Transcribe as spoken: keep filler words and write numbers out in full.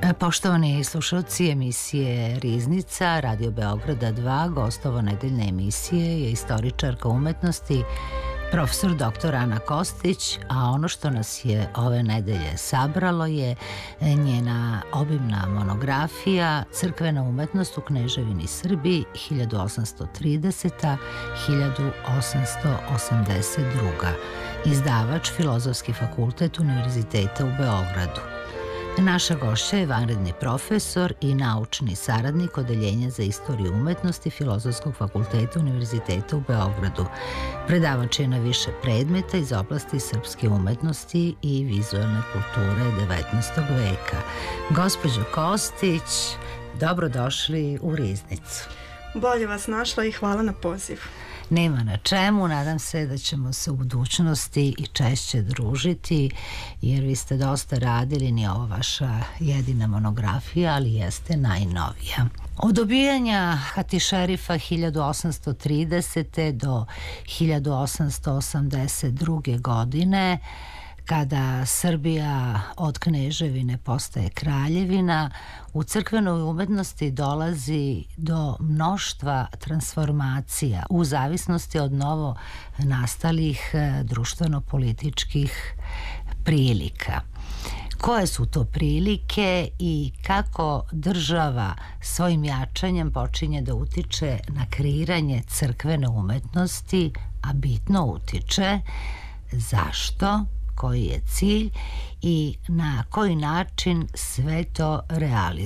Poštovani slušalci emisije Riznica, Radio Beograda dva, gostovo nedeljne emisije je istoričarka umetnosti, profesor doktor Ana Kostić, a ono što nas je ove nedelje sabralo je njena obimna monografija Crkvena umetnost u Kneževini Srbiji hiljadu osamsto trideseta do hiljadu osamsto osamdeset druga. Izdavač Filozofski fakultet Univerziteta u Beogradu. Naša gošća je vanredni profesor i naučni saradnik Odeljenja za istoriju umetnosti Filozofskog fakulteta Univerziteta u Beogradu. Predavač je na više predmeta iz oblasti srpske umetnosti i vizualne kulture devetnaestog veka. Gospođo Kostić, dobrodošli u Riznicu. Bolje vas našla i hvala na pozivu. Nema na čemu, nadam se da ćemo se u budućnosti i češće družiti, jer vi ste dosta radili, nije ovo vaša jedina monografija, ali jeste najnovija. Od dobijanja hatišerifa hiljadu osamsto tridesete do hiljadu osamsto osamdeset druge godine, kada Srbija od kneževine postaje kraljevina, u crkvenoj umetnosti dolazi do mnoštva transformacija u zavisnosti od novo nastalih društveno-političkih prilika. Koje su to prilike i kako država svojim jačanjem počinje da utiče na kreiranje crkvene umetnosti, a bitno utiče zašto, koji je cilj i na koji način sve to realizuje.